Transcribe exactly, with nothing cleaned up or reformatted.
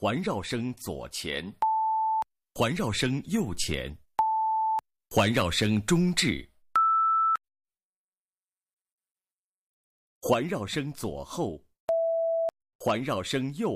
环绕声左前，环绕声右前，环绕声中置，环绕声左后，环绕声右